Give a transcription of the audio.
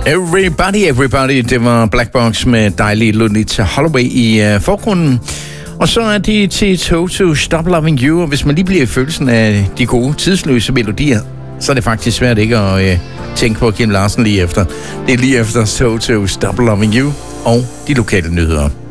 Everybody, det var Black Box med dejlige Lonita Holloway i forgrunden. Og så er det til Toto, Stop Loving You, og hvis man lige bliver i følelsen af de gode, tidsløse melodier, så er det faktisk svært ikke at tænke på Kim Larsen lige efter. Det er lige efter Toto, Stop Loving You og de lokale nyheder.